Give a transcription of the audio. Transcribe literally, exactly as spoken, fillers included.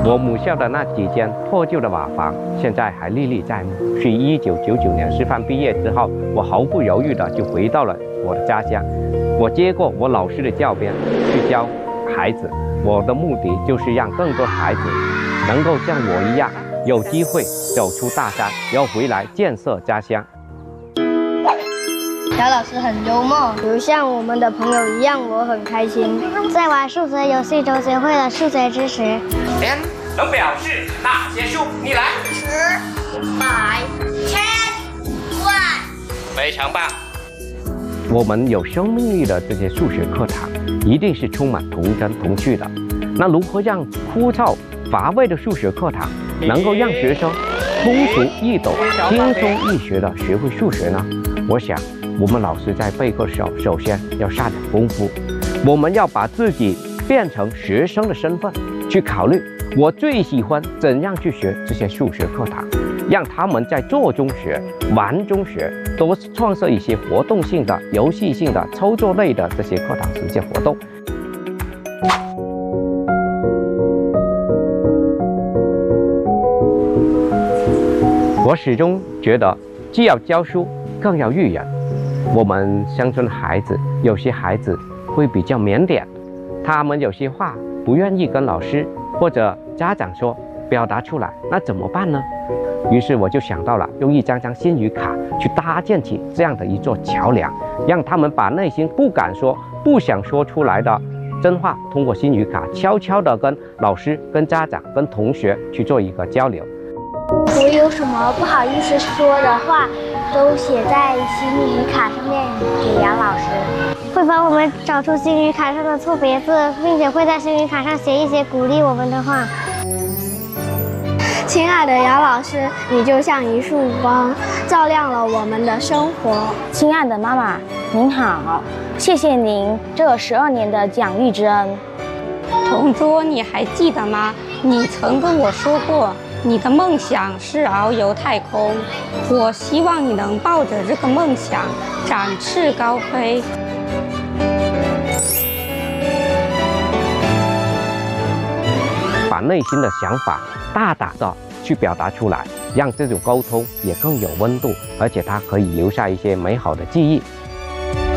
我母校的那几间破旧的瓦房，现在还历历在目。是一九九九年师范毕业之后，我毫不犹豫的就回到了我的家乡。我接过我老师的教鞭，去教孩子。我的目的就是让更多孩子能够像我一样，有机会走出大山，要回来建设家乡。 姚老师很幽默，就像我们的朋友一样，我很开心。 在玩数学游戏中学会了数学知识。 连能表示哪些数？你来。 十、百、千、万， 非常棒。我们有生命力的这些数学课堂，一定是充满童真童趣的。那如何让枯燥乏味的数学课堂能够让学生通俗易懂、轻松易学的学会数学呢？我想，我们老师在备课时候，首先要下点功夫。我们要把自己变成学生的身份，去考虑我最喜欢怎样去学这些数学课堂，让他们在做中学、玩中学，多创设一些活动性的、游戏性的、操作类的这些课堂实践活动。我始终觉得，既要教书，更要育人。我们乡村孩子，有些孩子会比较腼腆，他们有些话不愿意跟老师或者家长说，表达出来，那怎么办呢？于是我就想到了用一张张心语卡去搭建起这样的一座桥梁，让他们把内心不敢说、不想说出来的真话，通过心语卡悄悄地跟老师、跟家长、跟同学去做一个交流。 我有什么不好意思说的话，都写在心语卡上面给杨老师，会帮我们找出心语卡上的错别字，并且会在心语卡上写一些鼓励我们的话。 亲爱的姚老师，你就像一束光，照亮了我们的生活。 亲爱的妈妈，您好，谢谢您这十二年的养育之恩。 同桌，你还记得吗？你曾跟我说过，你的梦想是遨游太空。我希望你能抱着这个梦想展翅高飞。 把内心的想法大胆的去表达出来，让这种沟通也更有温度，而且它可以留下一些美好的记忆。